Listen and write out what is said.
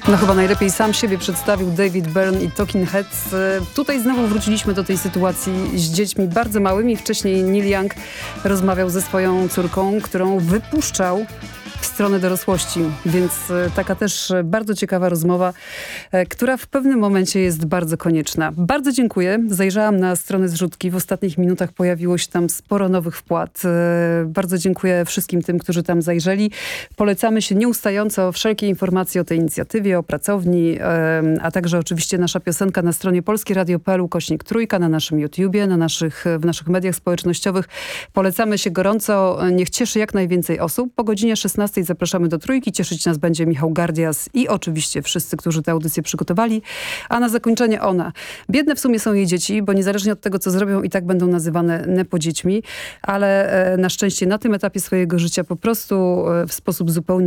No chyba najlepiej sam siebie przedstawił David Byrne i Talking Heads. Tutaj znowu wróciliśmy do tej sytuacji z dziećmi bardzo małymi. Wcześniej Neil Young rozmawiał ze swoją córką, którą wypuszczał w stronę dorosłości, więc taka też bardzo ciekawa rozmowa, która w pewnym momencie jest bardzo konieczna. Bardzo dziękuję. Zajrzałam na stronę zrzutki. W ostatnich minutach pojawiło się tam sporo nowych wpłat. Bardzo dziękuję wszystkim tym, którzy tam zajrzeli. Polecamy się nieustająco wszelkie informacje o tej inicjatywie, o pracowni, a także oczywiście nasza piosenka na stronie polskieradio.pl/3, na naszym YouTubie, w naszych mediach społecznościowych. Polecamy się gorąco. Niech cieszy jak najwięcej osób. Po godzinie 16 zapraszamy do Trójki. Cieszyć nas będzie Michał Gardias i oczywiście wszyscy, którzy tę audycję przygotowali. A na zakończenie ona. Biedne w sumie są jej dzieci, bo niezależnie od tego, co zrobią, i tak będą nazywane nepodziećmi, ale na szczęście na tym etapie swojego życia po prostu w sposób zupełnie